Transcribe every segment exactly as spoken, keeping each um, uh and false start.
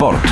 šport.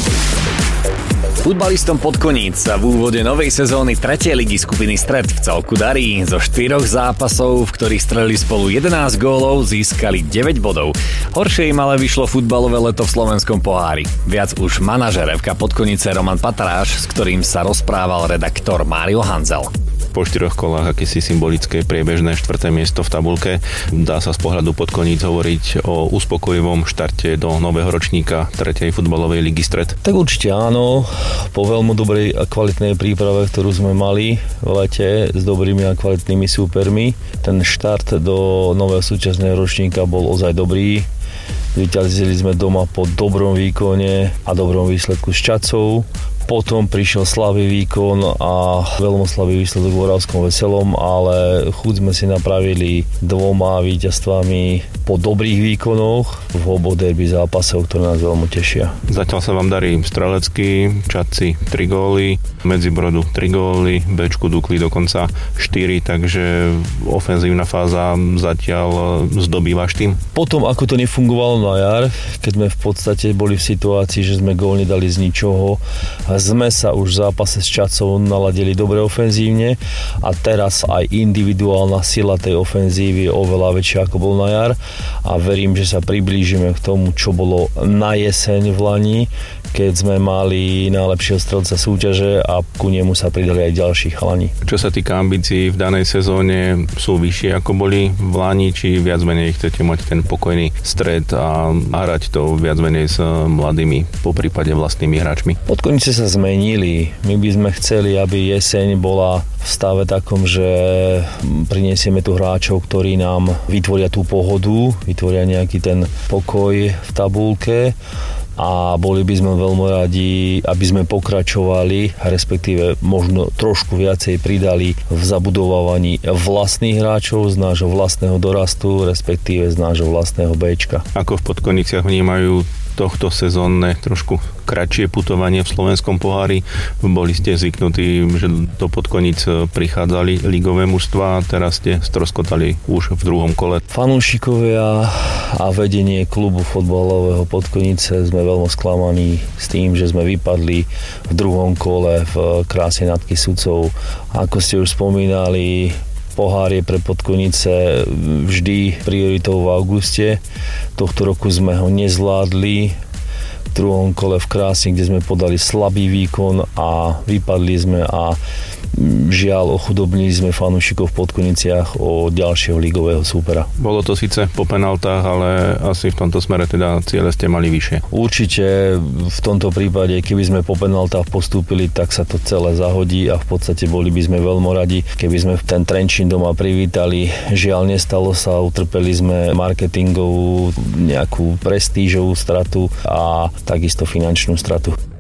Futbalistom Podkoníc sa v úvode novej sezóny tretej ligy skupiny Stred v celku darí. Zo štyroch zápasov, v ktorých strelili spolu jedenásť gólov, získali deväť bodov. Horšie im ale vyšlo futbalové leto v slovenskom pohári. Viac už manažer ef ká Podkonice Roman Patráš, s ktorým sa rozprával redaktor Mário Hanzel. Po štyroch kolách akési symbolické priebežné štvrté miesto v tabuľke. Dá sa z pohľadu Podkoníc hovoriť o uspokojivom štarte do nového ročníka tretej futbalovej ligy Stred? Tak určite áno. Po veľmi dobrej a kvalitnej príprave, ktorú sme mali v lete s dobrými a kvalitnými súpermi, ten štart do nového súčasného ročníka bol ozaj dobrý. Vyťazili sme doma po dobrom výkone a dobrom výsledku s Čacou. Potom prišiel slabý výkon a veľmi slabý výsledok v Oravskom Veselom, ale chuť sme si napravili dvoma víťazstvami po dobrých výkonoch v oboch derby zápasov, ktoré nás veľmi tešia. Zatiaľ sa vám darí strelecky, Čadci tri góly, Medzibrodu tri góly, Bčku Dukli dokonca štyri, takže ofenzívna fáza zatiaľ zdobí váš tým. Potom, ako to nefungovalo na jar, keď sme v podstate boli v situácii, že sme gól nedali z ničoho, sme sa už v zápase s Čacou naladili dobre ofenzívne a teraz aj individuálna sila tej ofenzívy je oveľa väčšia ako bol na jar a verím, že sa priblížime k tomu, čo bolo na jeseň v Lani, keď sme mali najlepšieho strelca súťaže a ku nemu sa pridali aj ďalší chalani. Čo sa týka ambícií v danej sezóne, sú vyššie ako boli v Lani, či viac menej chcete mať ten pokojný stred a hrať to viac menej s mladými, po prípade vlastnými hráčmi? Podkonice sa zmenili. My by sme chceli, aby jeseň bola v stave takom, že prinesieme tu hráčov, ktorí nám vytvoria tú pohodu, vytvoria nejaký ten pokoj v tabulke a boli by sme veľmi radi, aby sme pokračovali, respektíve možno trošku viacej pridali v zabudovávaní vlastných hráčov z nášho vlastného dorastu, respektíve z nášho vlastného Bčka. Ako v Podkoniciach vnímajú tohto sezónne trošku kratšie putovanie v slovenskom pohári? Boli ste zvyknutí, že do Podkoníc prichádzali ligové mužstvá a teraz ste stroskotali už v druhom kole. Fanúšikovia a vedenie klubu fotbalového Podkonice sme veľmi sklamaní s tým, že sme vypadli v druhom kole v kráse Natky sudcov. Ako ste už spomínali, pohár je pre Podkonice vždy prioritou v auguste. Tohto roku sme ho nezvládli v druhom kole v Krásni, kde sme podali slabý výkon a vypadli sme a žiaľ ochudobnili sme fanúšikov v Podkoniciach o ďalšieho ligového súpera. Bolo to síce po penáltach, ale asi v tomto smere teda ciele ste mali vyššie. Určite v tomto prípade, keby sme po penáltach postúpili, tak sa to celé zahodí a v podstate boli by sme veľmi radi, keby sme ten Trenčín doma privítali. Žiaľ, nestalo sa, utrpeli sme marketingovú nejakú prestížovú stratu a takisto finančnú stratu.